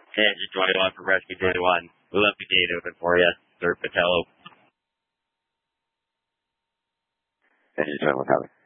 Engine 21 for Rescue 21. Olympic gate open for you. Sir Patello. Engine 21, copy.